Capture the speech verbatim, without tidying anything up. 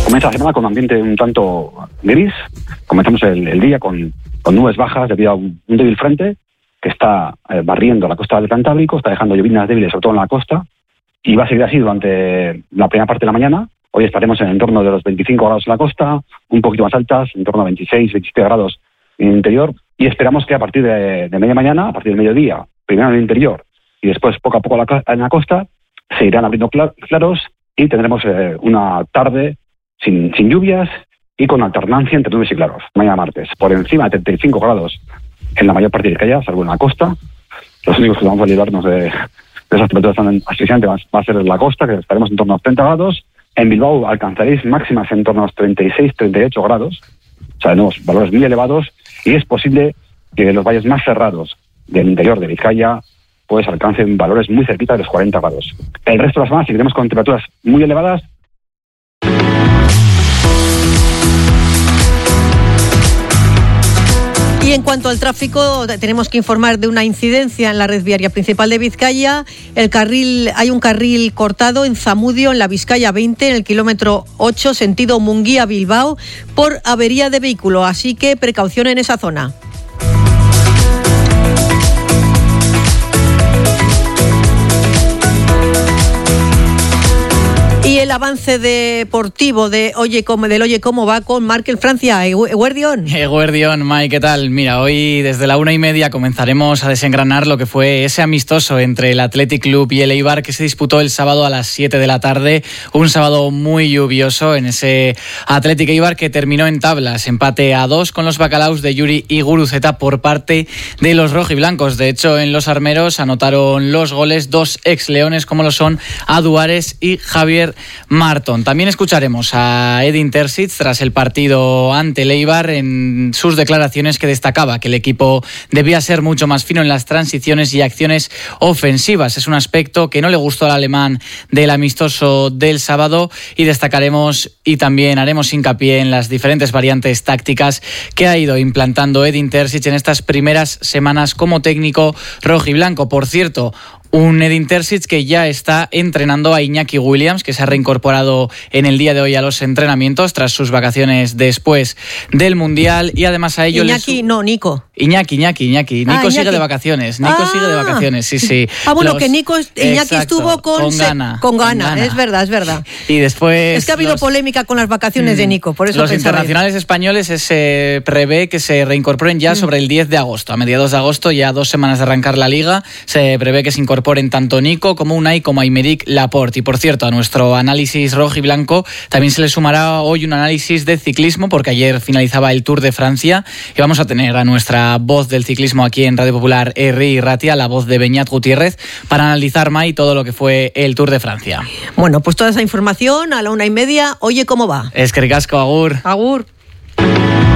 Comienza la semana con un ambiente un tanto gris. Comenzamos el, el día con, con nubes bajas debido a un, un débil frente que está eh, barriendo la costa del Cantábrico, está dejando llovinas débiles sobre todo en la costa, y va a seguir así durante la primera parte de la mañana. Hoy estaremos en el entorno de los veinticinco grados en la costa, un poquito más altas, en torno a veintiséis, veintisiete grados en el interior, y esperamos que a partir de, de media mañana, a partir del mediodía, primero en el interior y después poco a poco la, en la costa, se irán abriendo claros y tendremos eh, una tarde sin, sin lluvias y con alternancia entre nubes y claros. Mañana martes, por encima de treinta y cinco grados en la mayor parte de Vizcaya, salvo en la costa. Los únicos que vamos a librarnos de, de esas temperaturas tan asfixiantes va a ser en la costa, que estaremos en torno a los treinta grados. En Bilbao alcanzaréis máximas en torno a los treinta y seis, treinta y ocho grados. O sea, tenemos valores muy elevados y es posible que los valles más cerrados del interior de Vizcaya pues alcancen valores muy cerquita de los cuarenta grados. El resto de la semana seguiremos con temperaturas muy elevadas. Y en cuanto al tráfico, tenemos que informar de una incidencia en la red viaria principal de Vizcaya. El carril, hay un carril cortado en Zamudio, en la Vizcaya veinte, en el kilómetro ocho, sentido Munguía-Bilbao, por avería de vehículo. Así que precaución en esa zona. Y el avance deportivo de Oye cómo, del Oye Cómo va con Markel Francia. Eguerdión. Eguerdión, Mai, ¿qué tal? Mira, hoy desde la una y media comenzaremos a desengranar lo que fue ese amistoso entre el Athletic Club y el Eibar que se disputó el sábado a las siete de la tarde. Un sábado muy lluvioso en ese Athletic Eibar que terminó en tablas. Empate a dos con los bacalaos de Yuri y Guruceta por parte de los rojiblancos. De hecho, en los armeros anotaron los goles dos ex leones como lo son Aduares y Javier Marton. También escucharemos a Edin Terzic tras el partido ante el Eibar en sus declaraciones, que destacaba que el equipo debía ser mucho más fino en las transiciones y acciones ofensivas. Es un aspecto que no le gustó al alemán del amistoso del sábado, y destacaremos y también haremos hincapié en las diferentes variantes tácticas que ha ido implantando Edin Terzic en estas primeras semanas como técnico rojiblanco. Por cierto, un Edin Terzic que ya está entrenando a Iñaki Williams, que se ha reincorporado en el día de hoy a los entrenamientos tras sus vacaciones después del Mundial, y además a ello... Iñaki, les... no, Nico. Iñaki, Iñaki, Iñaki. Nico ah, sigue Iñaki. de vacaciones. Nico ah. sigue de vacaciones, sí, sí. Ah, bueno, los... que Nico, Iñaki Exacto, estuvo con... Con gana. Con gana, con gana, es verdad, es verdad. Y después... Es que ha habido los... polémica con las vacaciones mm, de Nico, por eso Los internacionales bien. españoles se prevé que se reincorporen ya mm. sobre el diez de agosto. A mediados de agosto, ya dos semanas de arrancar la Liga, se prevé que se incorporen tanto Nico como Unai como Aymeric Laporte. Y por cierto, a nuestro análisis rojo y blanco también se le sumará hoy un análisis de ciclismo, porque ayer finalizaba el Tour de Francia y vamos a tener a nuestra voz del ciclismo aquí en Radio Popular, Herri Ratia, la voz de Beñat Gutiérrez, para analizar, Mai, todo lo que fue el Tour de Francia. Bueno, pues toda esa información a la una y media. Oye, ¿cómo va? Es que ricasco, agur. Agur.